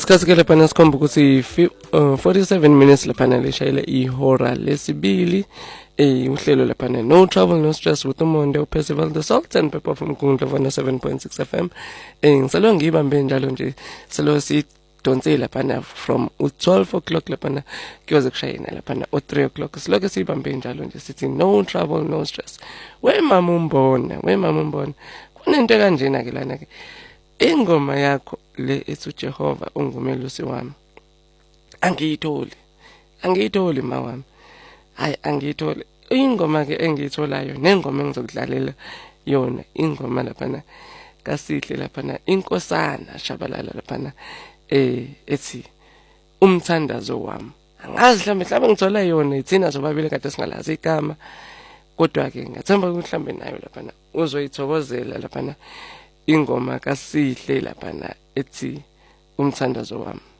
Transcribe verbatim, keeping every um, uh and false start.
isikhathi ke lapha nesikhomba ukuthi forty-seven minutes lapha leshayela ihora lesibili eh uhlelo lapha no trouble no stress with uMonde uPercival the Salt and Pepper from Kungla seven point six F M eh ngisalo ngibambe njalo nje selo si donse lapha from twelve o'clock lapha kuyoze kushayina lapha o three o'clock siloke sibambe njalo nje sithi no trouble no stress we mama umbona we mama umbona kunento kanjena ke lana ke ingoma yakho le ethi uJehova ungumelusi wami angiyitholi angiyitholi mawami hayi angiyitholi ingoma ke engiyitholayo nengoma engizokudlalela yona ingoma lapha kaSihle lapha inkosana shabalala lapha eh ethi umthandazo wami angazi mhlambe mhlambe ngithola yona ithina zobabili kade singalazi igama kodwa ke ngathemba ukuthi mhlambe nayo lapha uzoyithokozela lapha ingoma kaSihle lapha ethi umthandazo wami.